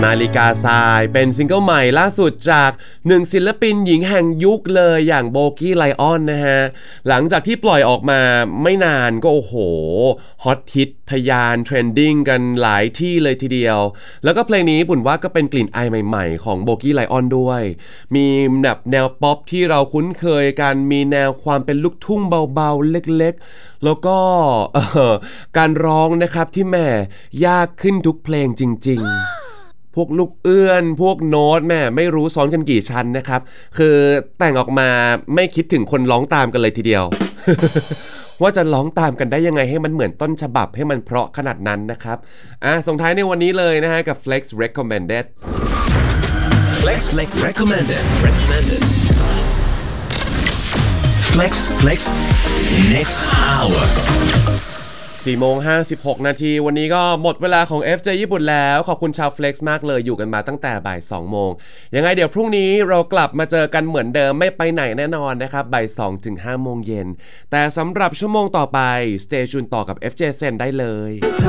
นาฬิกาทรายเป็นซิงเกิลใหม่ล่าสุดจาก1ศิลปินหญิงแห่งยุคเลยอย่างโบกี้ไลออนนะฮะหลังจากที่ปล่อยออกมาไม่นานก็โอ้โหฮอตฮิตทะยานเทรนดิ้งกันหลายที่เลยทีเดียวแล้วก็เพลงนี้ปุ่นว่าก็เป็นกลิ่นอายใหม่ๆของโบกี้ไลออนด้วยมีแบบแนวป๊อปที่เราคุ้นเคยกันมีแนวความเป็นลูกทุ่งเบาๆเล็กๆแล้วก็การร้องนะครับที่แหมยากขึ้นทุกเพลงจริงๆพวกลูกเอื้อนพวกโน้ตแม่ไม่รู้ซ้อนกันกี่ชั้นนะครับคือแต่งออกมาไม่คิดถึงคนร้องตามกันเลยทีเดียว ว่าจะร้องตามกันได้ยังไงให้มันเหมือนต้นฉบับให้มันเพราะขนาดนั้นนะครับส่งท้ายในวันนี้เลยนะฮะกับ Flex Recommended Flex Recommended Flex Next Hour 4:56 นาทีวันนี้ก็หมดเวลาของ FJ ญี่ปุ่นแล้วขอบคุณชาว Flex มากเลยอยู่กันมาตั้งแต่บ่าย 2 โมงยังไงเดี๋ยวพรุ่งนี้เรากลับมาเจอกันเหมือนเดิมไม่ไปไหนแน่นอนนะครับบ่าย 2 ถึง 5 โมงเย็นแต่สำหรับชั่วโมงต่อไป Stay tuned ต่อกับ FJ Sen ได้เลย